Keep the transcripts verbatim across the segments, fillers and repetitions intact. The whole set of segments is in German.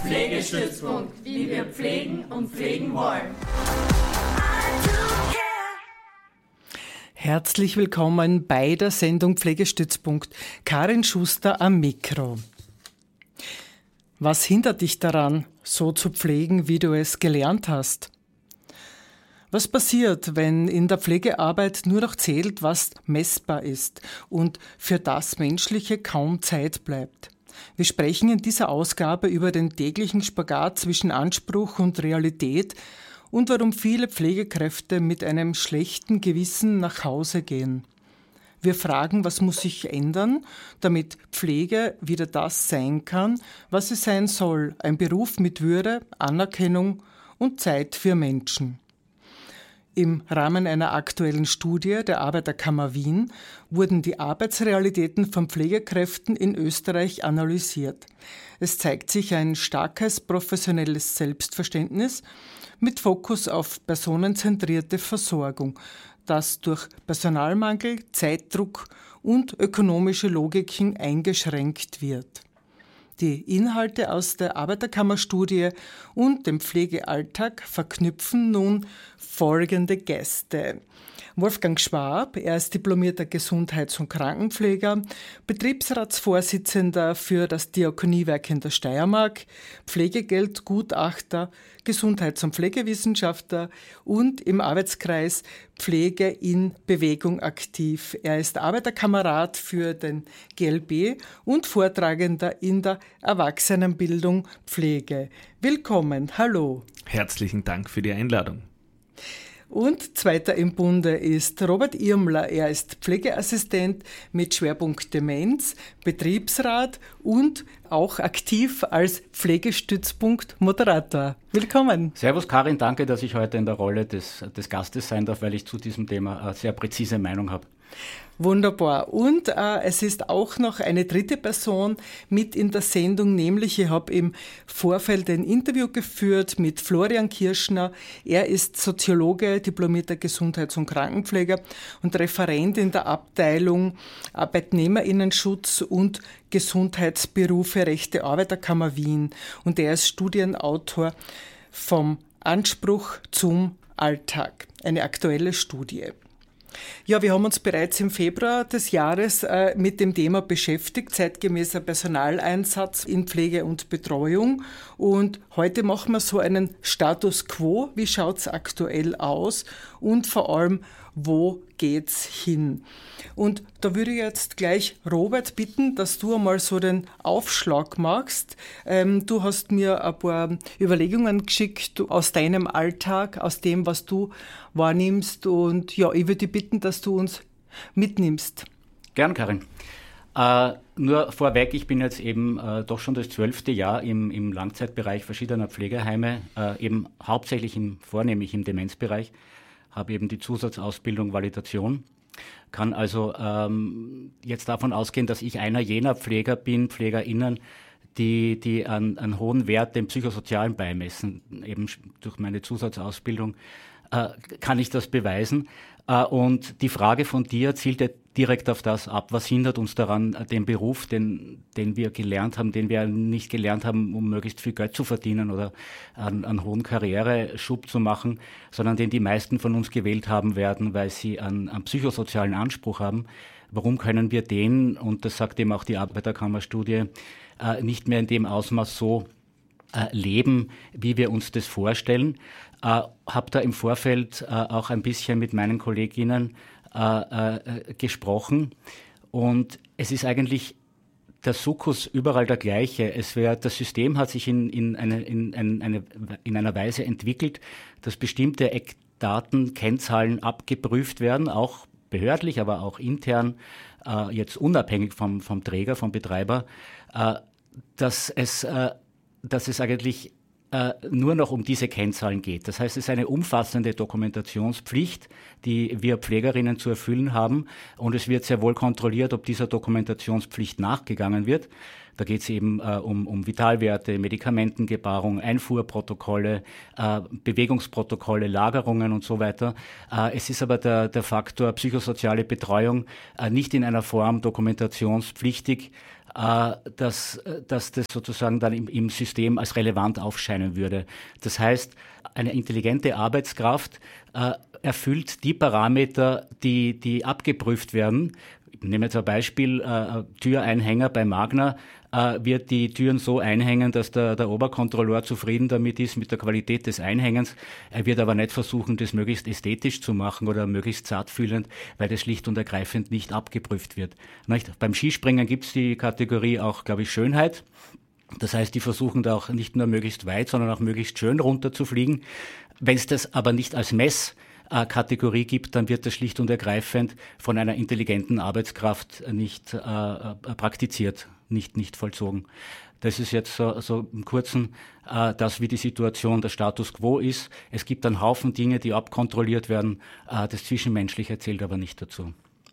Pflegestützpunkt, wie wir pflegen und pflegen wollen. Herzlich willkommen bei der Sendung Pflegestützpunkt. Karin Schuster am Mikro. Was hindert dich daran, so zu pflegen, wie du es gelernt hast? Was passiert, wenn in der Pflegearbeit nur noch zählt, was messbar ist und für das Menschliche kaum Zeit bleibt? Wir sprechen in dieser Ausgabe über den täglichen Spagat zwischen Anspruch und Realität und warum viele Pflegekräfte mit einem schlechten Gewissen nach Hause gehen. Wir fragen, was muss sich ändern, damit Pflege wieder das sein kann, was sie sein soll, ein Beruf mit Würde, Anerkennung und Zeit für Menschen. Im Rahmen einer aktuellen Studie der Arbeiterkammer Wien wurden die Arbeitsrealitäten von Pflegekräften in Österreich analysiert. Es zeigt sich ein starkes professionelles Selbstverständnis mit Fokus auf personenzentrierte Versorgung, das durch Personalmangel, Zeitdruck und ökonomische Logiken eingeschränkt wird. Die Inhalte aus der Arbeiterkammerstudie und dem Pflegealltag verknüpfen nun folgende Gäste. Wolfgang Schwab, er ist diplomierter Gesundheits- und Krankenpfleger, Betriebsratsvorsitzender für das Diakoniewerk in der Steiermark, Pflegegeldgutachter, Gesundheits- und Pflegewissenschaftler und im Arbeitskreis Pflege in Bewegung aktiv. Er ist Arbeiterkamerad für den G L B und Vortragender in der Erwachsenenbildung Pflege. Willkommen, hallo. Herzlichen Dank für die Einladung. Und zweiter im Bunde ist Robert Irmler. Er ist Pflegeassistent mit Schwerpunkt Demenz, Betriebsrat und auch aktiv als Pflegestützpunkt-Moderator. Willkommen. Servus Karin, danke, dass ich heute in der Rolle des, des Gastes sein darf, weil ich zu diesem Thema eine sehr präzise Meinung habe. Wunderbar. Und äh, es ist auch noch eine dritte Person mit in der Sendung, nämlich ich habe im Vorfeld ein Interview geführt mit Florian Kirschner. Er ist Soziologe, diplomierter Gesundheits- und Krankenpfleger und Referent in der Abteilung Arbeitnehmerinnenschutz und Gesundheitsberufe Rechte Arbeiterkammer Wien. Und er ist Studienautor vom Anspruch zum Alltag, eine aktuelle Studie. Ja, wir haben uns bereits im Februar des Jahres äh, mit dem Thema beschäftigt, zeitgemäßer Personaleinsatz in Pflege und Betreuung. Und heute machen wir so einen Status quo. Wie schaut's aktuell aus? Und vor allem, wo geht's hin? Und da würde ich jetzt gleich Robert bitten, dass du einmal so den Aufschlag machst. Ähm, du hast mir ein paar Überlegungen geschickt aus deinem Alltag, aus dem, was du wahrnimmst. Und ja, ich würde dich bitten, dass du uns mitnimmst. Gern, Karin. Äh, nur vorweg, ich bin jetzt eben äh, doch schon das zwölfte Jahr im, im Langzeitbereich verschiedener Pflegeheime, äh, eben hauptsächlich im, vornehmlich im Demenzbereich, habe eben die Zusatzausbildung Validation, kann also ähm, jetzt davon ausgehen, dass ich einer jener Pfleger bin, PflegerInnen, die, die an, an hohen Wert dem Psychosozialen beimessen. Eben durch meine Zusatzausbildung äh, kann ich das beweisen. Äh, und die Frage von dir zielt ja direkt auf das ab, was hindert uns daran, den Beruf, den, den wir gelernt haben, den wir nicht gelernt haben, um möglichst viel Geld zu verdienen oder einen, einen hohen Karriereschub zu machen, sondern den die meisten von uns gewählt haben werden, weil sie einen, einen psychosozialen Anspruch haben. Warum können wir den, und das sagt eben auch die Arbeiterkammerstudie, äh, nicht mehr in dem Ausmaß so äh, leben, wie wir uns das vorstellen? Äh, habe da im Vorfeld äh, auch ein bisschen mit meinen Kolleginnen Äh, äh, gesprochen und es ist eigentlich der Sukkus überall der gleiche. Es wär, das System hat sich in, in, eine, in, eine, in einer Weise entwickelt, dass bestimmte Eckdaten, Kennzahlen abgeprüft werden, auch behördlich, aber auch intern, äh, jetzt unabhängig vom, vom Träger, vom Betreiber, äh, dass es, äh, dass es eigentlich nur noch um diese Kennzahlen geht. Das heißt, es ist eine umfassende Dokumentationspflicht, die wir Pflegerinnen zu erfüllen haben. Und es wird sehr wohl kontrolliert, ob dieser Dokumentationspflicht nachgegangen wird. Da geht es eben äh, um, um Vitalwerte, Medikamentengebarung, Einfuhrprotokolle, äh, Bewegungsprotokolle, Lagerungen und so weiter. Äh, es ist aber der, der Faktor psychosoziale Betreuung äh, nicht in einer Form dokumentationspflichtig, dass, dass das sozusagen dann im, im System als relevant aufscheinen würde. Das heißt, eine intelligente Arbeitskraft äh, erfüllt die Parameter, die, die abgeprüft werden. Ich nehme jetzt ein Beispiel, äh, Türeinhänger bei Magna, äh, wird die Türen so einhängen, dass der, der Oberkontrolleur zufrieden damit ist mit der Qualität des Einhängens. Er wird aber nicht versuchen, das möglichst ästhetisch zu machen oder möglichst zartfühlend, weil das schlicht und ergreifend nicht abgeprüft wird. Nicht? Beim Skispringen gibt es die Kategorie auch, glaube ich, Schönheit. Das heißt, die versuchen da auch nicht nur möglichst weit, sondern auch möglichst schön runter zu fliegen. Wenn es das aber nicht als Mess Kategorie gibt, dann wird das schlicht und ergreifend von einer intelligenten Arbeitskraft nicht äh, praktiziert, nicht, nicht vollzogen. Das ist jetzt so, so im Kurzen äh, das, wie die Situation, der Status quo ist. Es gibt einen Haufen Dinge, die abkontrolliert werden. Äh, das Zwischenmenschliche zählt aber nicht dazu.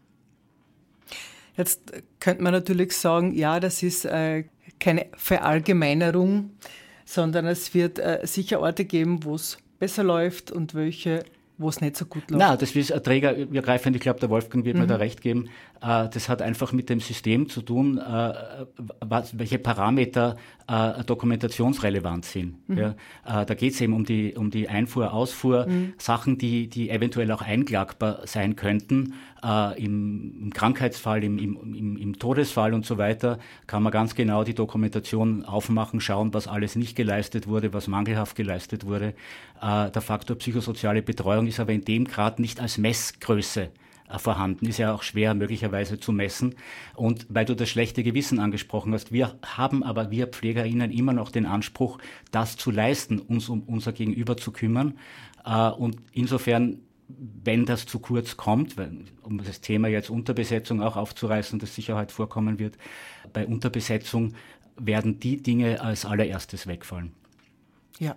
Jetzt könnte man natürlich sagen, ja, das ist äh, keine Verallgemeinerung, sondern es wird äh, sicher Orte geben, wo es besser läuft und welche, wo es nicht so gut läuft. Nein, das ist ein trägerübergreifend. Ich glaube, der Wolfgang wird mhm. mir da recht geben. Äh, das hat einfach mit dem System zu tun, äh, was, welche Parameter äh, dokumentationsrelevant sind. Mhm. Ja, äh, da geht es eben um die, um die Einfuhr, Ausfuhr, mhm. Sachen, die, die eventuell auch einklagbar sein könnten. Äh, im, im Krankheitsfall, im, im, im, im Todesfall und so weiter, kann man ganz genau die Dokumentation aufmachen, schauen, was alles nicht geleistet wurde, was mangelhaft geleistet wurde. Äh, der Faktor psychosoziale Betreuung ist aber in dem Grad nicht als Messgröße äh, vorhanden, ist ja auch schwer möglicherweise zu messen. Und weil du das schlechte Gewissen angesprochen hast, wir haben aber, wir PflegerInnen, immer noch den Anspruch, das zu leisten, uns um unser Gegenüber zu kümmern. Äh, und insofern, wenn das zu kurz kommt, um das Thema jetzt Unterbesetzung auch aufzureißen, das sicher heute vorkommen wird, bei Unterbesetzung werden die Dinge als allererstes wegfallen. Ja.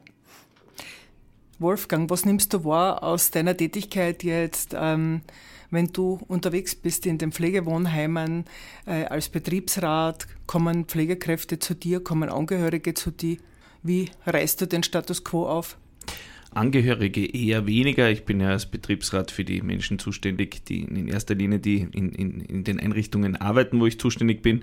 Wolfgang, was nimmst du wahr aus deiner Tätigkeit jetzt, ähm, wenn du unterwegs bist in den Pflegewohnheimen äh, als Betriebsrat? Kommen Pflegekräfte zu dir, kommen Angehörige zu dir? Wie reißt du den Status quo auf? Angehörige eher weniger. Ich bin ja als Betriebsrat für die Menschen zuständig, die in erster Linie die in, in, in den Einrichtungen arbeiten, wo ich zuständig bin.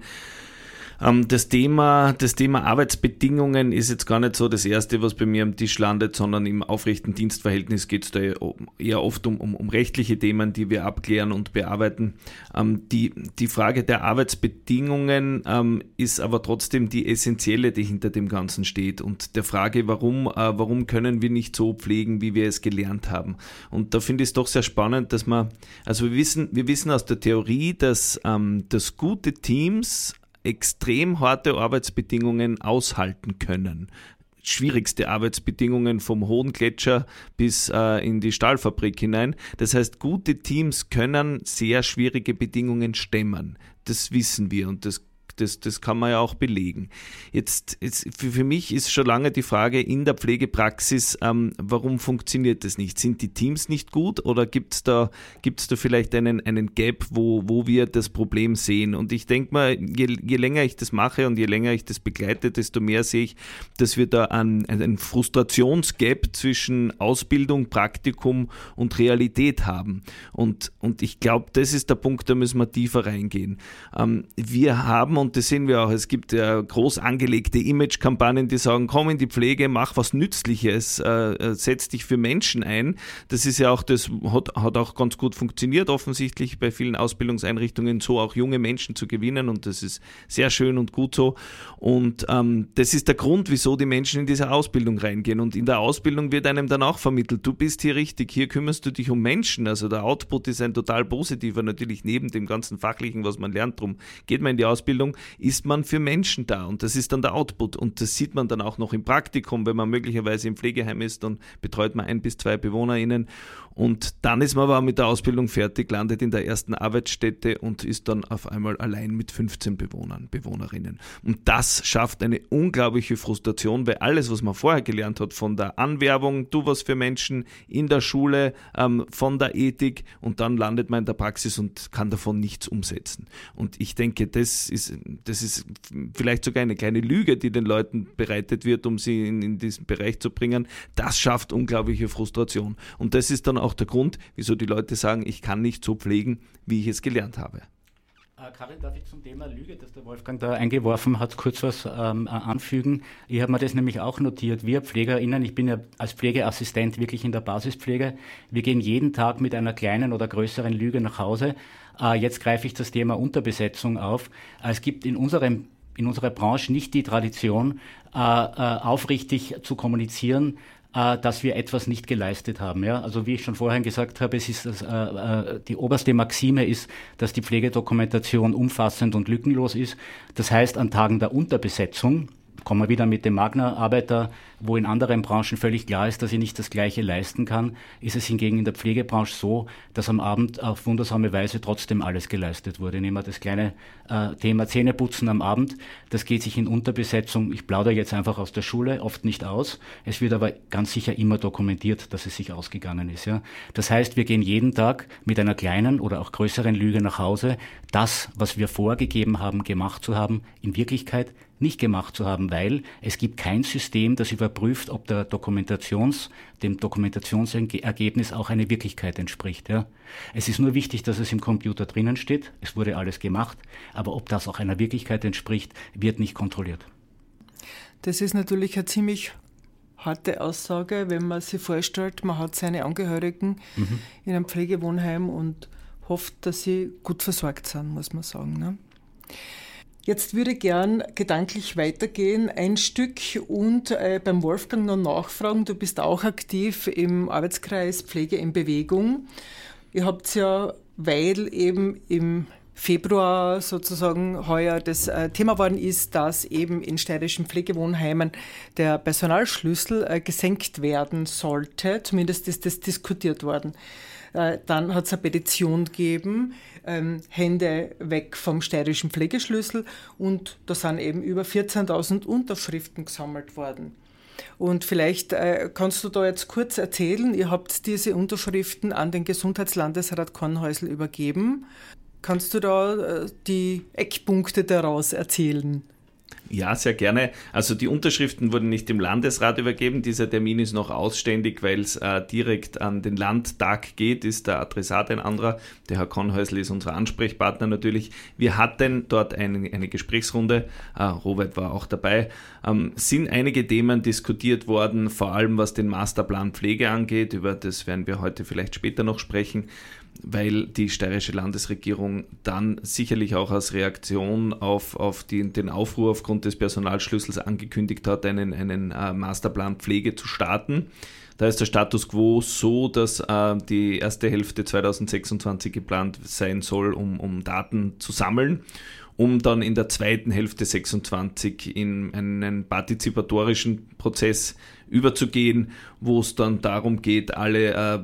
Das Thema, das Thema Arbeitsbedingungen ist jetzt gar nicht so das Erste, was bei mir am Tisch landet, sondern im aufrechten Dienstverhältnis geht es da eher oft um, um, um rechtliche Themen, die wir abklären und bearbeiten. Ähm, die, die Frage der Arbeitsbedingungen ähm, ist aber trotzdem die essentielle, die hinter dem Ganzen steht, und der Frage, warum, äh, warum können wir nicht so pflegen, wie wir es gelernt haben. Und da finde ich es doch sehr spannend, dass man, also wir wissen, wir wissen aus der Theorie, dass, ähm, dass gute Teams extrem harte Arbeitsbedingungen aushalten können. Schwierigste Arbeitsbedingungen vom hohen Gletscher bis äh, in die Stahlfabrik hinein. Das heißt, gute Teams können sehr schwierige Bedingungen stemmen. Das wissen wir, und das Das, das kann man ja auch belegen. Jetzt, jetzt für, für mich ist schon lange die Frage in der Pflegepraxis, ähm, warum funktioniert das nicht? Sind die Teams nicht gut, oder gibt es da, gibt's da vielleicht einen, einen Gap, wo, wo wir das Problem sehen? Und ich denke mal, je, je länger ich das mache und je länger ich das begleite, desto mehr sehe ich, dass wir da einen, einen Frustrationsgap zwischen Ausbildung, Praktikum und Realität haben. Und, und ich glaube, das ist der Punkt, da müssen wir tiefer reingehen. Ähm, wir haben, und das sehen wir auch, es gibt ja groß angelegte Image-Kampagnen, die sagen, komm in die Pflege, mach was Nützliches, äh, setz dich für Menschen ein. Das ist ja auch, das hat, hat auch ganz gut funktioniert, offensichtlich bei vielen Ausbildungseinrichtungen, so auch junge Menschen zu gewinnen, und das ist sehr schön und gut so. Und ähm, das ist der Grund, wieso die Menschen in diese Ausbildung reingehen. Und in der Ausbildung wird einem dann auch vermittelt, du bist hier richtig, hier kümmerst du dich um Menschen. Also der Output ist ein total positiver, natürlich neben dem ganzen Fachlichen, was man lernt. Drum geht man in die Ausbildung, ist man für Menschen da, und das ist dann der Output, und das sieht man dann auch noch im Praktikum, wenn man möglicherweise im Pflegeheim ist, dann betreut man ein bis zwei BewohnerInnen, und dann ist man aber mit der Ausbildung fertig, landet in der ersten Arbeitsstätte und ist dann auf einmal allein mit fünfzehn Bewohnern, Bewohnerinnen. Und das schafft eine unglaubliche Frustration, weil alles, was man vorher gelernt hat, von der Anwerbung, du was für Menschen, in der Schule, ähm, von der Ethik, und dann landet man in der Praxis und kann davon nichts umsetzen. Und ich denke, das ist, das ist vielleicht sogar eine kleine Lüge, die den Leuten bereitet wird, um sie in, in diesen Bereich zu bringen. Das schafft unglaubliche Frustration. Und das ist dann auch der Grund, wieso die Leute sagen, ich kann nicht so pflegen, wie ich es gelernt habe. Karin, darf ich zum Thema Lüge, das der Wolfgang da eingeworfen hat, kurz was ähm, anfügen? Ich habe mir das nämlich auch notiert. Wir PflegerInnen, ich bin ja als Pflegeassistent wirklich in der Basispflege, wir gehen jeden Tag mit einer kleinen oder größeren Lüge nach Hause. Äh, jetzt greife ich das Thema Unterbesetzung auf. Äh, es gibt in unserem in unserer Branche nicht die Tradition, äh, äh, aufrichtig zu kommunizieren, äh, dass wir etwas nicht geleistet haben. Ja? Also wie ich schon vorhin gesagt habe, es ist das, äh, äh, die oberste Maxime ist, dass die Pflegedokumentation umfassend und lückenlos ist. Das heißt, an Tagen der Unterbesetzung, kommen wir wieder mit dem Magna-Arbeiter, wo in anderen Branchen völlig klar ist, dass ich nicht das Gleiche leisten kann, ist es hingegen in der Pflegebranche so, dass am Abend auf wundersame Weise trotzdem alles geleistet wurde. Nehmen wir das kleine äh, Thema Zähneputzen am Abend, das geht sich in Unterbesetzung, ich plaudere jetzt einfach aus der Schule, oft nicht aus. Es wird aber ganz sicher immer dokumentiert, dass es sich ausgegangen ist. Ja? Das heißt, wir gehen jeden Tag mit einer kleinen oder auch größeren Lüge nach Hause, das, was wir vorgegeben haben, gemacht zu haben, in Wirklichkeit nicht gemacht zu haben, weil es gibt kein System, das überprüft, ob der Dokumentations, dem Dokumentationsergebnis auch eine Wirklichkeit entspricht. Ja. Es ist nur wichtig, dass es im Computer drinnen steht, es wurde alles gemacht, aber ob das auch einer Wirklichkeit entspricht, wird nicht kontrolliert. Das ist natürlich eine ziemlich harte Aussage, wenn man sich vorstellt, man hat seine Angehörigen mhm. in einem Pflegewohnheim und hofft, dass sie gut versorgt sind, muss man sagen. Ne? Jetzt würde ich gern gedanklich weitergehen, ein Stück und äh, beim Wolfgang noch nachfragen. Du bist auch aktiv im Arbeitskreis Pflege in Bewegung. Ihr habt ja, weil eben im Februar sozusagen heuer das äh, Thema worden ist, dass eben in steirischen Pflegewohnheimen der Personalschlüssel äh, gesenkt werden sollte. Zumindest ist das diskutiert worden. Äh, dann hat es eine Petition gegeben, ähm, Hände weg vom steirischen Pflegeschlüssel, und da sind eben über vierzehntausend Unterschriften gesammelt worden. Und vielleicht äh, kannst du da jetzt kurz erzählen, ihr habt diese Unterschriften an den Gesundheitslandesrat Kornhäusl übergeben. Kannst du da äh, die Eckpunkte daraus erzählen? Ja, sehr gerne. Also die Unterschriften wurden nicht dem Landesrat übergeben. Dieser Termin ist noch ausständig, weil es äh, direkt an den Landtag geht, ist der Adressat ein anderer. Der Herr Kornhäusl ist unser Ansprechpartner natürlich. Wir hatten dort eine, eine Gesprächsrunde, äh, Robert war auch dabei. Ähm, sind einige Themen diskutiert worden, vor allem was den Masterplan Pflege angeht. Über das werden wir heute vielleicht später noch sprechen, weil die steirische Landesregierung dann sicherlich auch als Reaktion auf, auf die, den Aufruhr aufgrund des Personalschlüssels angekündigt hat, einen, einen äh, Masterplan Pflege zu starten. Da ist der Status quo so, dass äh, die erste Hälfte zweitausendsechsundzwanzig geplant sein soll, um, um Daten zu sammeln, um dann in der zweiten Hälfte sechsundzwanzig in einen partizipatorischen Prozess überzugehen, wo es dann darum geht, alle, äh,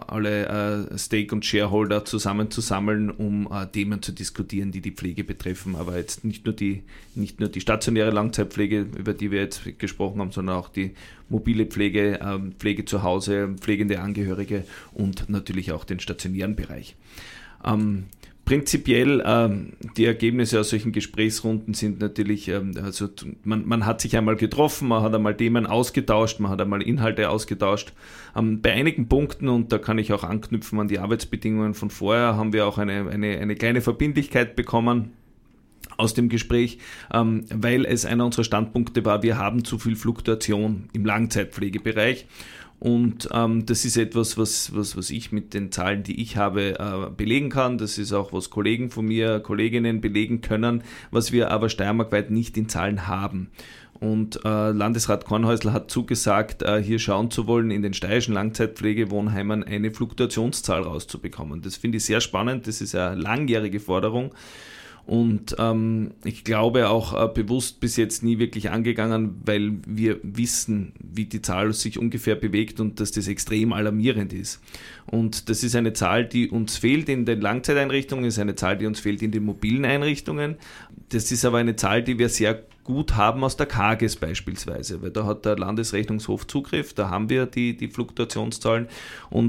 alle äh, Stake- und Shareholder zusammenzusammeln, um äh, Themen zu diskutieren, die die Pflege betreffen. Aber jetzt nicht nur die, nicht nur die stationäre Langzeitpflege, über die wir jetzt gesprochen haben, sondern auch die mobile Pflege, äh, Pflege zu Hause, pflegende Angehörige und natürlich auch den stationären Bereich. Ähm, Prinzipiell, ähm, die Ergebnisse aus solchen Gesprächsrunden sind natürlich, ähm, also man, man hat sich einmal getroffen, man hat einmal Themen ausgetauscht, man hat einmal Inhalte ausgetauscht. Ähm, bei einigen Punkten, und da kann ich auch anknüpfen an die Arbeitsbedingungen von vorher, haben wir auch eine, eine, eine kleine Verbindlichkeit bekommen aus dem Gespräch, ähm, weil es einer unserer Standpunkte war, wir haben zu viel Fluktuation im Langzeitpflegebereich. Und ähm, das ist etwas, was, was, was ich mit den Zahlen, die ich habe, äh, belegen kann. Das ist auch, was Kollegen von mir, Kolleginnen belegen können, was wir aber steiermarkweit nicht in Zahlen haben. Und äh, Landesrat Kornhäusl hat zugesagt, äh, hier schauen zu wollen, in den steirischen Langzeitpflegewohnheimen eine Fluktuationszahl rauszubekommen. Das finde ich sehr spannend, das ist eine langjährige Forderung. Und ähm, ich glaube auch äh, bewusst bis jetzt nie wirklich angegangen, weil wir wissen, wie die Zahl sich ungefähr bewegt und dass das extrem alarmierend ist. Und das ist eine Zahl, die uns fehlt in den Langzeiteinrichtungen, ist eine Zahl, die uns fehlt in den mobilen Einrichtungen. Das ist aber eine Zahl, die wir sehr gut haben aus der K A G E S beispielsweise, weil da hat der Landesrechnungshof Zugriff, da haben wir die, die Fluktuationszahlen, und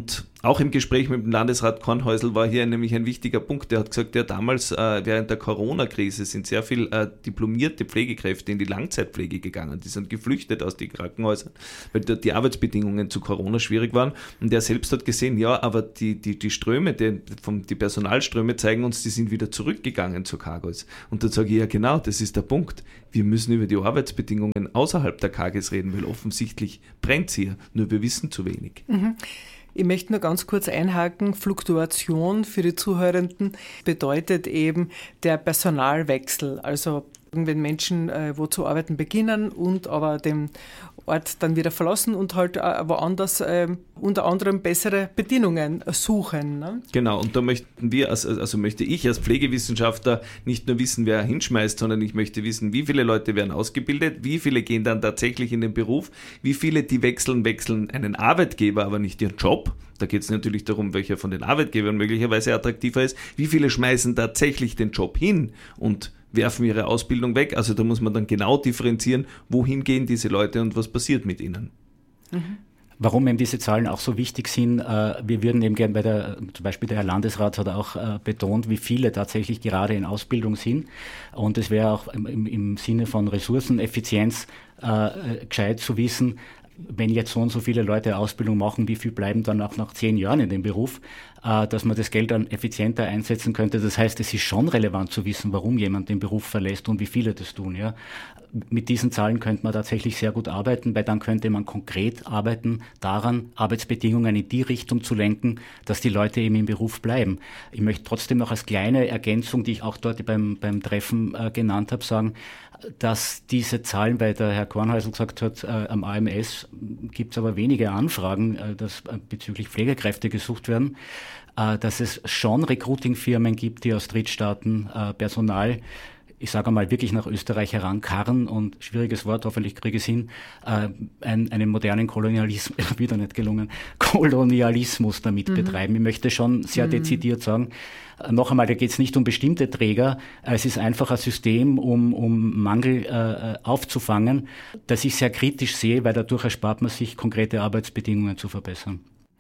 auch im Gespräch mit dem Landesrat Kornhäusl war hier nämlich ein wichtiger Punkt. Der hat gesagt, ja, damals äh, während der Corona-Krise sind sehr viele äh, diplomierte Pflegekräfte in die Langzeitpflege gegangen. Die sind geflüchtet aus den Krankenhäusern, weil dort die Arbeitsbedingungen zu Corona schwierig waren. Und er selbst hat gesehen, ja, aber die, die, die Ströme, die, vom, die Personalströme zeigen uns, die sind wieder zurückgegangen zu K G Os. Und da sage ich, ja genau, das ist der Punkt. Wir müssen über die Arbeitsbedingungen außerhalb der K Gs reden, weil offensichtlich brennt es hier. Nur wir wissen zu wenig. Mhm. Ich möchte nur ganz kurz einhaken. Fluktuation für die Zuhörenden bedeutet eben der Personalwechsel. Also wenn Menschen äh, wo zu arbeiten beginnen und aber den Ort dann wieder verlassen und halt äh, woanders äh, unter anderem bessere Bedingungen suchen. Ne? Genau, und da möchten wir, also, also möchte ich als Pflegewissenschaftler nicht nur wissen, wer hinschmeißt, sondern ich möchte wissen, wie viele Leute werden ausgebildet, wie viele gehen dann tatsächlich in den Beruf, wie viele, die wechseln, wechseln einen Arbeitgeber, aber nicht ihren Job. Da geht es natürlich darum, welcher von den Arbeitgebern möglicherweise attraktiver ist. Wie viele schmeißen tatsächlich den Job hin und werfen ihre Ausbildung weg? Also da muss man dann genau differenzieren, wohin gehen diese Leute und was passiert mit ihnen. Mhm. Warum eben diese Zahlen auch so wichtig sind, äh, wir würden eben gerne bei der, zum Beispiel der Herr Landesrat hat auch äh, betont, wie viele tatsächlich gerade in Ausbildung sind. Und es wäre auch im, im Sinne von Ressourceneffizienz äh, gescheit zu wissen, wenn jetzt so und so viele Leute Ausbildung machen, wie viel bleiben dann auch nach zehn Jahren in dem Beruf, äh, dass man das Geld dann effizienter einsetzen könnte. Das heißt, es ist schon relevant zu wissen, warum jemand den Beruf verlässt und wie viele das tun. Ja. Mit diesen Zahlen könnte man tatsächlich sehr gut arbeiten, weil dann könnte man konkret arbeiten daran, Arbeitsbedingungen in die Richtung zu lenken, dass die Leute eben im Beruf bleiben. Ich möchte trotzdem noch als kleine Ergänzung, die ich auch dort beim, beim Treffen äh, genannt habe, sagen, dass diese Zahlen, weil der Herr Kornhäusl gesagt hat, äh, am A M S gibt es aber wenige Anfragen, äh, dass äh, bezüglich Pflegekräfte gesucht werden, äh, dass es schon Recruiting-Firmen gibt, die aus Drittstaaten äh, Personal, ich sage einmal, wirklich nach Österreich herankarren und, schwieriges Wort, hoffentlich kriege ich es hin, äh, ein, einen modernen Kolonialismus, wieder nicht gelungen, Kolonialismus damit mhm. betreiben. Ich möchte schon sehr mhm. dezidiert sagen, äh, noch einmal, da geht es nicht um bestimmte Träger, äh, es ist einfach ein System, um, um Mangel äh, aufzufangen, das ich sehr kritisch sehe, weil dadurch erspart man sich, konkrete Arbeitsbedingungen zu verbessern.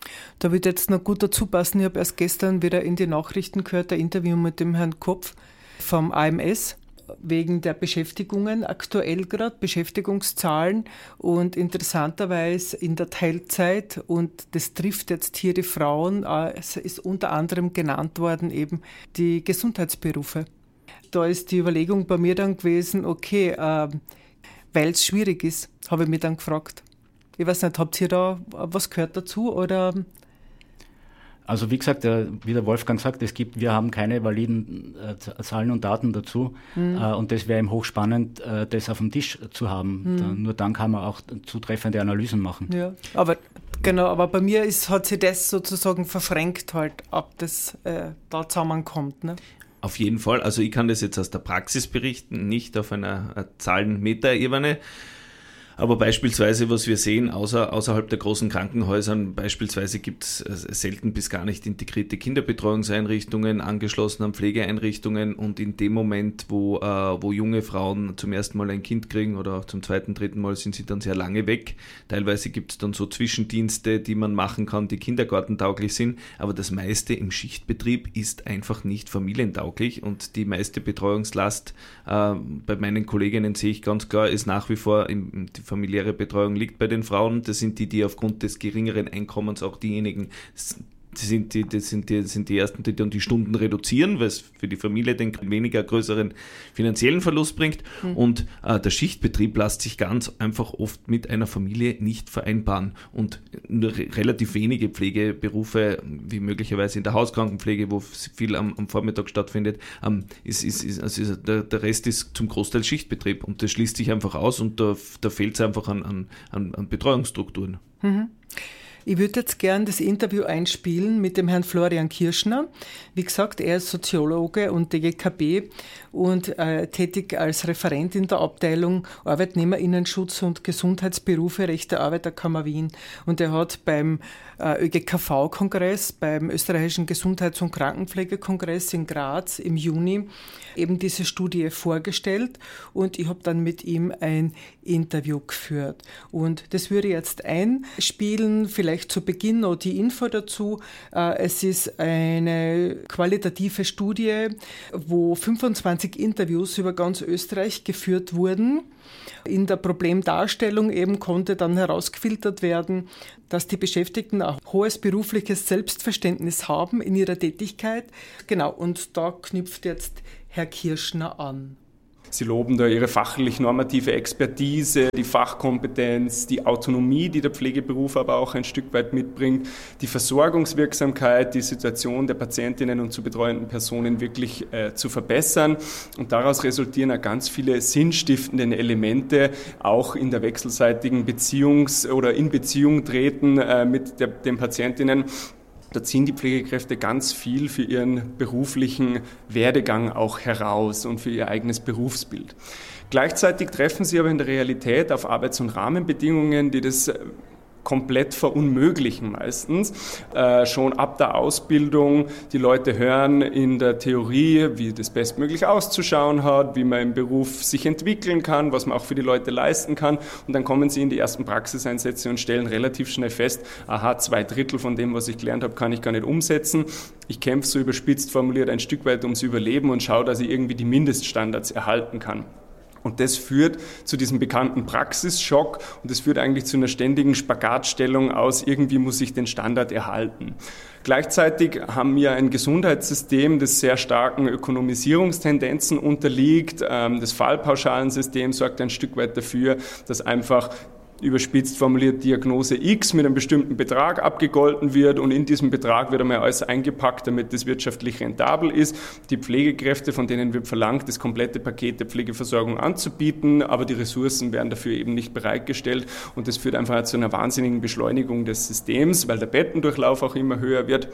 Da wird jetzt noch gut dazu passen, ich habe erst gestern wieder in die Nachrichten gehört, ein Interview mit dem Herrn Kopf vom A M S, wegen der Beschäftigungen aktuell gerade, Beschäftigungszahlen und interessanterweise in der Teilzeit und das trifft jetzt hier die Frauen, es ist unter anderem genannt worden eben die Gesundheitsberufe. Da ist die Überlegung bei mir dann gewesen, okay, äh, weil es schwierig ist, habe ich mich dann gefragt. Ich weiß nicht, habt ihr da was gehört dazu oder... Also wie gesagt, wie der Wolfgang sagt, es gibt, wir haben keine validen äh, Zahlen und Daten dazu mhm. äh, und das wäre eben hochspannend, äh, das auf dem Tisch zu haben. Mhm. Da, nur dann kann man auch zutreffende Analysen machen. Ja, aber genau, aber bei mir ist, hat sich das sozusagen verschränkt halt, ab das äh, da zusammenkommt. Ne? Auf jeden Fall, also ich kann das jetzt aus der Praxis berichten, nicht auf einer äh, Zahlen-Meta-Ebene. Aber beispielsweise, was wir sehen, außer, außerhalb der großen Krankenhäusern, beispielsweise gibt es selten bis gar nicht integrierte Kinderbetreuungseinrichtungen, angeschlossen an Pflegeeinrichtungen und in dem Moment, wo, äh, wo junge Frauen zum ersten Mal ein Kind kriegen oder auch zum zweiten, dritten Mal, sind sie dann sehr lange weg. Teilweise gibt es dann so Zwischendienste, die man machen kann, die kindergartentauglich sind, aber das meiste im Schichtbetrieb ist einfach nicht familientauglich und die meiste Betreuungslast äh, bei meinen Kolleginnen sehe ich ganz klar, ist nach wie vor im, die familiäre Betreuung liegt bei den Frauen. Das sind die, die aufgrund des geringeren Einkommens auch diejenigen Das sind die, das sind die, das sind die Ersten, die dann die Stunden reduzieren, weil es für die Familie den weniger größeren finanziellen Verlust bringt. Mhm. Und äh, der Schichtbetrieb lässt sich ganz einfach oft mit einer Familie nicht vereinbaren. Und nur re- relativ wenige Pflegeberufe, wie möglicherweise in der Hauskrankenpflege, wo viel am, am Vormittag stattfindet, ähm, ist, ist, ist, also der, der Rest ist zum Großteil Schichtbetrieb. Und das schließt sich einfach aus und da, da fehlt es einfach an, an, an Betreuungsstrukturen. Mhm. Ich würde jetzt gern das Interview einspielen mit dem Herrn Florian Kirschner. Wie gesagt, er ist Soziologe und D G K B und äh, tätig als Referent in der Abteilung Arbeitnehmerinnenschutz und Gesundheitsberufe Rechte Arbeiterkammer Wien. Und er hat beim äh, Ö G K V-Kongress, beim Österreichischen Gesundheits- und Krankenpflegekongress in Graz im Juni eben diese Studie vorgestellt und ich habe dann mit ihm ein Interview geführt. Und das würde ich jetzt einspielen, vielleicht vielleicht zu Beginn noch die Info dazu. Es ist eine qualitative Studie, wo fünfundzwanzig Interviews über ganz Österreich geführt wurden. In der Problemdarstellung eben konnte dann herausgefiltert werden, dass die Beschäftigten ein hohes berufliches Selbstverständnis haben in ihrer Tätigkeit. Genau, und da knüpft jetzt Herr Kirschner an. Sie loben da ihre fachlich-normative Expertise, die Fachkompetenz, die Autonomie, die der Pflegeberuf aber auch ein Stück weit mitbringt, die Versorgungswirksamkeit, die Situation der Patientinnen und zu betreuenden Personen wirklich äh, zu verbessern. Und daraus resultieren auch ganz viele sinnstiftende Elemente, auch in der wechselseitigen Beziehungs- oder in Beziehung treten äh, mit der, den Patientinnen. Da ziehen die Pflegekräfte ganz viel für ihren beruflichen Werdegang auch heraus und für ihr eigenes Berufsbild. Gleichzeitig treffen sie aber in der Realität auf Arbeits- und Rahmenbedingungen, die das komplett verunmöglichen meistens. Äh, schon ab der Ausbildung, die Leute hören in der Theorie, wie das bestmöglich auszuschauen hat, wie man im Beruf sich entwickeln kann, was man auch für die Leute leisten kann. Und dann kommen sie in die ersten Praxiseinsätze und stellen relativ schnell fest, aha, zwei Drittel von dem, was ich gelernt habe, kann ich gar nicht umsetzen. Ich kämpfe so überspitzt formuliert ein Stück weit ums Überleben und schaue, dass ich irgendwie die Mindeststandards erhalten kann. Und das führt zu diesem bekannten Praxisschock und das führt eigentlich zu einer ständigen Spagatstellung aus, irgendwie muss ich den Standard erhalten. Gleichzeitig haben wir ein Gesundheitssystem, das sehr starken Ökonomisierungstendenzen unterliegt. Das Fallpauschalensystem sorgt ein Stück weit dafür, dass einfach überspitzt formuliert Diagnose X mit einem bestimmten Betrag abgegolten wird und in diesem Betrag wird einmal alles eingepackt, damit das wirtschaftlich rentabel ist. Die Pflegekräfte, von denen wird verlangt, das komplette Paket der Pflegeversorgung anzubieten, aber die Ressourcen werden dafür eben nicht bereitgestellt und das führt einfach zu einer wahnsinnigen Beschleunigung des Systems, weil der Bettendurchlauf auch immer höher wird.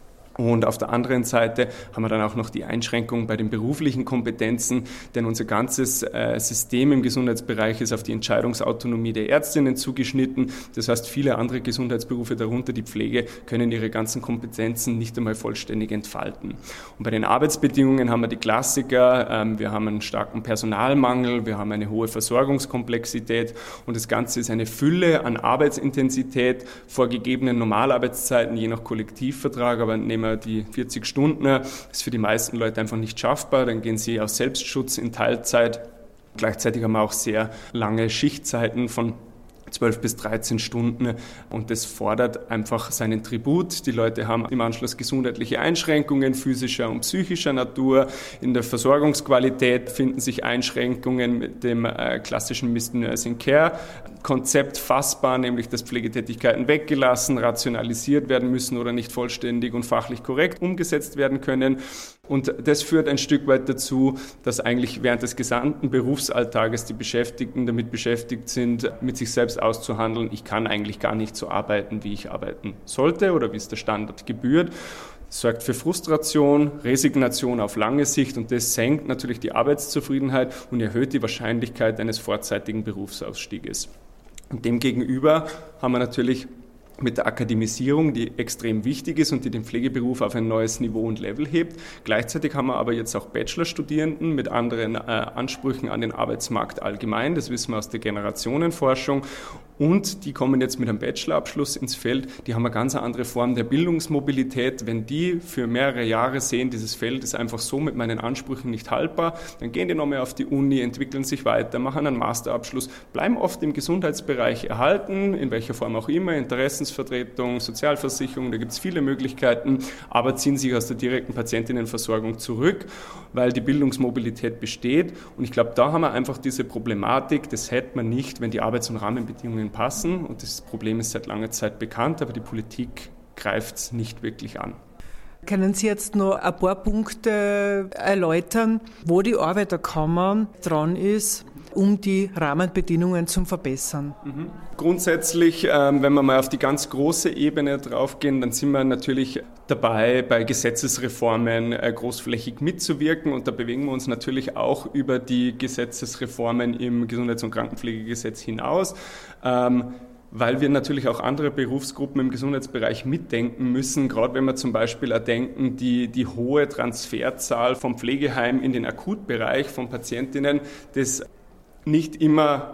Und auf der anderen Seite haben wir dann auch noch die Einschränkung bei den beruflichen Kompetenzen, denn unser ganzes äh, System im Gesundheitsbereich ist auf die Entscheidungsautonomie der Ärztinnen zugeschnitten. Das heißt, viele andere Gesundheitsberufe, darunter die Pflege, können ihre ganzen Kompetenzen nicht einmal vollständig entfalten. Und bei den Arbeitsbedingungen haben wir die Klassiker, ähm, wir haben einen starken Personalmangel, wir haben eine hohe Versorgungskomplexität und das Ganze ist eine Fülle an Arbeitsintensität, vorgegebenen Normalarbeitszeiten, je nach Kollektivvertrag, aber nehmen die vierzig Stunden, ist für die meisten Leute einfach nicht schaffbar, dann gehen sie aus Selbstschutz in Teilzeit. Gleichzeitig haben wir auch sehr lange Schichtzeiten von zwölf bis dreizehn Stunden und das fordert einfach seinen Tribut. Die Leute haben im Anschluss gesundheitliche Einschränkungen physischer und psychischer Natur. In der Versorgungsqualität finden sich Einschränkungen mit dem äh, klassischen Missed Nursing Care Konzept fassbar, nämlich dass Pflegetätigkeiten weggelassen, rationalisiert werden müssen oder nicht vollständig und fachlich korrekt umgesetzt werden können. Und das führt ein Stück weit dazu, dass eigentlich während des gesamten Berufsalltages die Beschäftigten damit beschäftigt sind, mit sich selbst auszuhandeln, ich kann eigentlich gar nicht so arbeiten, wie ich arbeiten sollte oder wie es der Standard gebührt. Das sorgt für Frustration, Resignation auf lange Sicht und das senkt natürlich die Arbeitszufriedenheit und erhöht die Wahrscheinlichkeit eines vorzeitigen Berufsausstieges. Und demgegenüber haben wir natürlich mit der Akademisierung, die extrem wichtig ist und die den Pflegeberuf auf ein neues Niveau und Level hebt. Gleichzeitig haben wir aber jetzt auch Bachelorstudierenden mit anderen äh, Ansprüchen an den Arbeitsmarkt allgemein. Das wissen wir aus der Generationenforschung. Und die kommen jetzt mit einem Bachelorabschluss ins Feld. Die haben eine ganz andere Form der Bildungsmobilität. Wenn die für mehrere Jahre sehen, dieses Feld ist einfach so mit meinen Ansprüchen nicht haltbar, dann gehen die nochmal auf die Uni, entwickeln sich weiter, machen einen Masterabschluss, bleiben oft im Gesundheitsbereich erhalten, in welcher Form auch immer, Interessensvertretung, Sozialversicherung, da gibt es viele Möglichkeiten, aber ziehen sich aus der direkten Patientinnenversorgung zurück, weil die Bildungsmobilität besteht. Und ich glaube, da haben wir einfach diese Problematik, das hätte man nicht, wenn die Arbeits- und Rahmenbedingungen passen. Und das Problem ist seit langer Zeit bekannt, aber die Politik greift es nicht wirklich an. Können Sie jetzt noch ein paar Punkte erläutern, wo die Arbeiterkammer dran ist, um die Rahmenbedingungen zu verbessern? Mhm. Grundsätzlich, ähm, wenn wir mal auf die ganz große Ebene draufgehen, dann sind wir natürlich dabei, bei Gesetzesreformen äh, großflächig mitzuwirken und da bewegen wir uns natürlich auch über die Gesetzesreformen im Gesundheits- und Krankenpflegegesetz hinaus. Ähm, weil wir natürlich auch andere Berufsgruppen im Gesundheitsbereich mitdenken müssen, gerade wenn wir zum Beispiel erdenken, die, die hohe Transferzahl vom Pflegeheim in den Akutbereich von Patientinnen, das nicht immer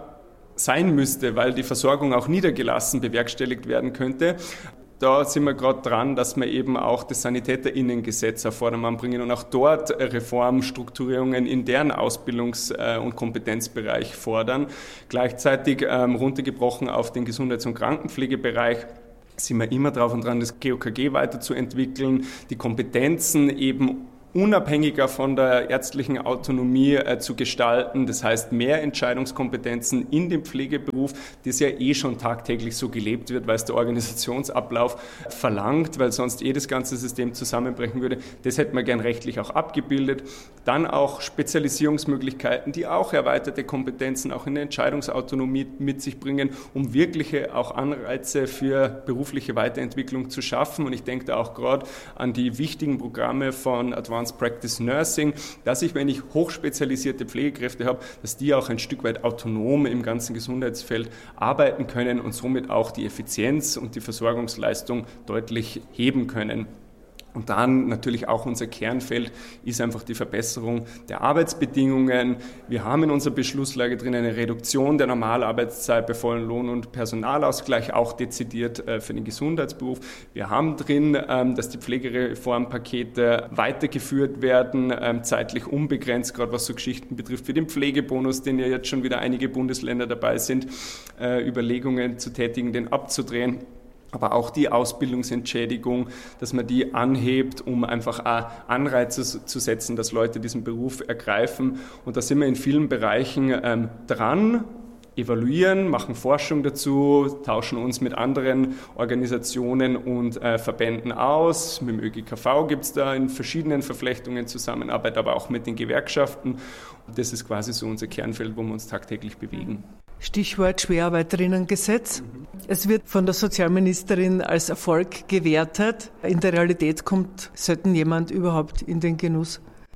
sein müsste, weil die Versorgung auch niedergelassen bewerkstelligt werden könnte. Da sind wir gerade dran, dass wir eben auch das SanitäterInnengesetz auf Vordermann bringen und auch dort Reformstrukturierungen in deren Ausbildungs- und Kompetenzbereich fordern. Gleichzeitig ähm, runtergebrochen auf den Gesundheits- und Krankenpflegebereich sind wir immer drauf und dran, das G O K G weiterzuentwickeln, die Kompetenzen eben unabhängiger von der ärztlichen Autonomie äh, zu gestalten. Das heißt, mehr Entscheidungskompetenzen in dem Pflegeberuf, das ja eh schon tagtäglich so gelebt wird, weil es der Organisationsablauf verlangt, weil sonst eh das ganze System zusammenbrechen würde. Das hätten wir gern rechtlich auch abgebildet. Dann auch Spezialisierungsmöglichkeiten, die auch erweiterte Kompetenzen auch in der Entscheidungsautonomie mit sich bringen, um wirkliche auch Anreize für berufliche Weiterentwicklung zu schaffen. Und ich denke da auch gerade an die wichtigen Programme von Advanced Practice Nursing, dass ich, wenn ich hochspezialisierte Pflegekräfte habe, dass die auch ein Stück weit autonom im ganzen Gesundheitsfeld arbeiten können und somit auch die Effizienz und die Versorgungsleistung deutlich heben können. Und dann natürlich auch unser Kernfeld ist einfach die Verbesserung der Arbeitsbedingungen. Wir haben in unserer Beschlusslage drin eine Reduktion der Normalarbeitszeit bei vollen Lohn- und Personalausgleich, auch dezidiert für den Gesundheitsberuf. Wir haben drin, dass die Pflegereformpakete weitergeführt werden, zeitlich unbegrenzt, gerade was so Geschichten betrifft, für den Pflegebonus, den ja jetzt schon wieder einige Bundesländer dabei sind, Überlegungen zu tätigen, den abzudrehen. Aber auch die Ausbildungsentschädigung, dass man die anhebt, um einfach auch Anreize zu setzen, dass Leute diesen Beruf ergreifen. Und da sind wir in vielen Bereichen ähm, dran, evaluieren, machen Forschung dazu, tauschen uns mit anderen Organisationen und äh, Verbänden aus. Mit dem Ö G K V gibt es da in verschiedenen Verflechtungen Zusammenarbeit, aber auch mit den Gewerkschaften. Und das ist quasi so unser Kernfeld, wo wir uns tagtäglich bewegen. Stichwort Schwerarbeiterinnengesetz. Es wird von der Sozialministerin als Erfolg gewertet. In der Realität kommt selten jemand überhaupt in den Genuss.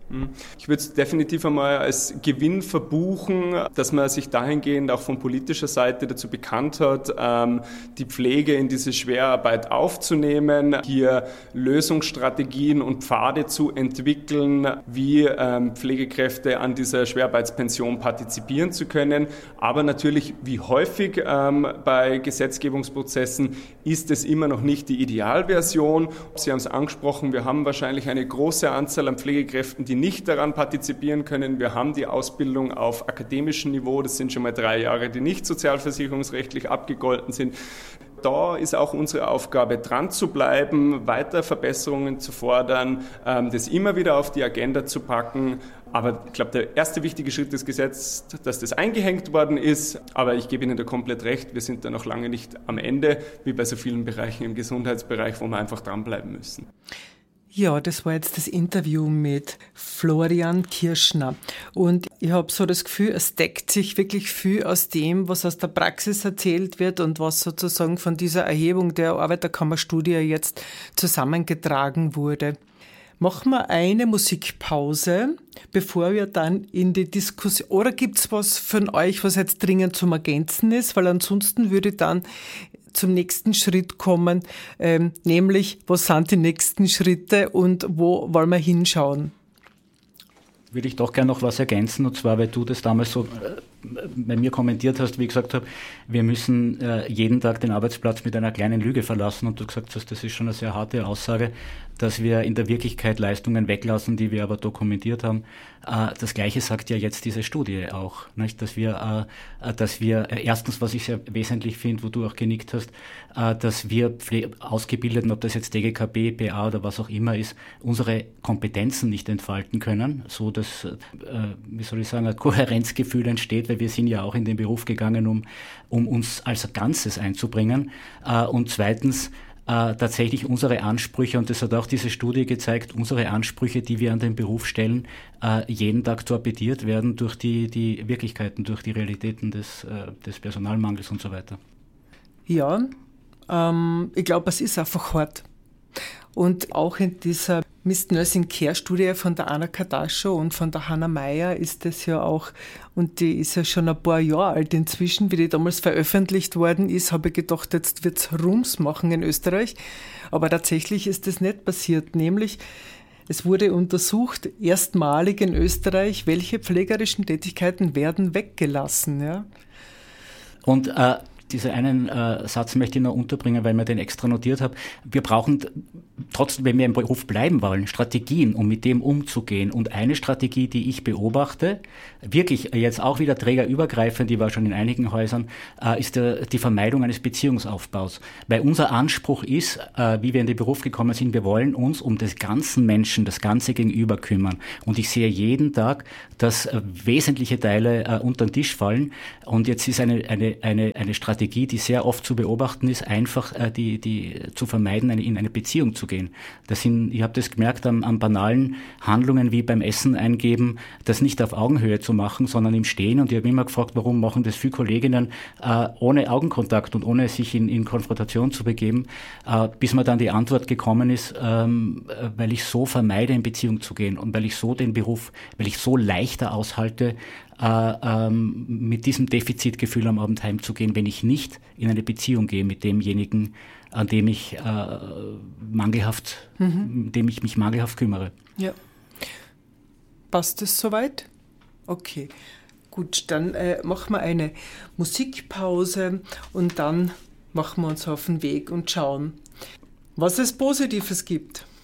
Ich würde es definitiv einmal als Gewinn verbuchen, dass man sich dahingehend auch von politischer Seite dazu bekannt hat, die Pflege in diese Schwerarbeit aufzunehmen, hier Lösungsstrategien und Pfade zu entwickeln, wie Pflegekräfte an dieser Schwerarbeitspension partizipieren zu können. Aber natürlich, wie häufig bei Gesetzgebungsprozessen, ist es immer noch nicht die Idealversion. Sie haben es angesprochen, wir haben wahrscheinlich eine große Anzahl an Pflegekräften, die nicht daran partizipieren können. Wir haben die Ausbildung auf akademischem Niveau, das sind schon mal drei Jahre, die nicht sozialversicherungsrechtlich abgegolten sind. Da ist auch unsere Aufgabe, dran zu bleiben, weiter Verbesserungen zu fordern, das immer wieder auf die Agenda zu packen. Aber ich glaube, der erste wichtige Schritt des Gesetzes, dass das eingehängt worden ist. Aber ich gebe Ihnen da komplett recht, wir sind da noch lange nicht am Ende, wie bei so vielen Bereichen im Gesundheitsbereich, wo wir einfach dranbleiben müssen. Ja, das war jetzt das Interview mit Florian Kirschner. Und ich habe so das Gefühl, es deckt sich wirklich viel aus dem, was aus der Praxis erzählt wird und was sozusagen von dieser Erhebung der Arbeiterkammerstudie jetzt zusammengetragen wurde. Machen wir eine Musikpause, bevor wir dann in die Diskussion... Oder gibt's was von euch, was jetzt dringend zum Ergänzen ist? Weil ansonsten würde ich dann zum nächsten Schritt kommen, ähm, nämlich, was sind die nächsten Schritte und wo wollen wir hinschauen? Würde ich doch gerne noch was ergänzen, und zwar, weil du das damals so äh, bei mir kommentiert hast, wie ich gesagt habe, wir müssen äh, jeden Tag den Arbeitsplatz mit einer kleinen Lüge verlassen, und du gesagt hast, das ist schon eine sehr harte Aussage, dass wir in der Wirklichkeit Leistungen weglassen, die wir aber dokumentiert haben. Äh, das Gleiche sagt ja jetzt diese Studie auch, nicht? Dass wir, äh, dass wir äh, erstens, was ich sehr wesentlich finde, wo du auch genickt hast, äh, dass wir Pfle- Ausgebildeten, ob das jetzt D G K B, B A oder was auch immer ist, unsere Kompetenzen nicht entfalten können, so dass, äh, wie soll ich sagen, ein Kohärenzgefühl entsteht, weil wir sind ja auch in den Beruf gegangen, um, um uns als Ganzes einzubringen. Äh, und zweitens, Äh, tatsächlich unsere Ansprüche, und das hat auch diese Studie gezeigt, unsere Ansprüche, die wir an den Beruf stellen, äh, jeden Tag torpediert werden durch die, die Wirklichkeiten, durch die Realitäten des, äh, des Personalmangels und so weiter. Ja, ähm, ich glaube, es ist einfach hart. Und auch in dieser Missed Nursing Care Studie von der Anna Kardaschow und von der Hanna Meyer ist das ja auch, und die ist ja schon ein paar Jahre alt inzwischen, wie die damals veröffentlicht worden ist, habe ich gedacht, jetzt wird's Rums machen in Österreich. Aber tatsächlich ist das nicht passiert, nämlich es wurde untersucht, erstmalig in Österreich, welche pflegerischen Tätigkeiten werden weggelassen, ja. Und äh, diesen einen äh, Satz möchte ich noch unterbringen, weil ich mir den extra notiert habe. Wir brauchen trotzdem, wenn wir im Beruf bleiben wollen, Strategien, um mit dem umzugehen. Und eine Strategie, die ich beobachte, wirklich jetzt auch wieder trägerübergreifend, die war schon in einigen Häusern, äh, ist der, die Vermeidung eines Beziehungsaufbaus. Weil unser Anspruch ist, äh, wie wir in den Beruf gekommen sind, wir wollen uns um des ganzen Menschen, das ganze Gegenüber kümmern. Und ich sehe jeden Tag, dass äh, wesentliche Teile äh, unter den Tisch fallen. Und jetzt ist eine, eine, eine, eine Strategie, Strategie, die sehr oft zu beobachten ist, einfach äh, die, die zu vermeiden, eine, in eine Beziehung zu gehen. Das sind, ich habe das gemerkt, an, an banalen Handlungen wie beim Essen eingeben, das nicht auf Augenhöhe zu machen, sondern im Stehen. Und ich habe immer gefragt, warum machen das viele Kolleginnen äh, ohne Augenkontakt und ohne sich in, in Konfrontation zu begeben, äh, bis mir dann die Antwort gekommen ist, ähm, weil ich so vermeide, in Beziehung zu gehen und weil ich so den Beruf, weil ich so leichter aushalte, Äh, ähm, mit diesem Defizitgefühl am Abend heimzugehen, wenn ich nicht in eine Beziehung gehe mit demjenigen, an dem ich äh, mangelhaft, mhm. dem ich mich mangelhaft kümmere. Ja. Passt das soweit? Okay. Gut, dann äh, machen wir eine Musikpause und dann machen wir uns auf den Weg und schauen, was es Positives gibt.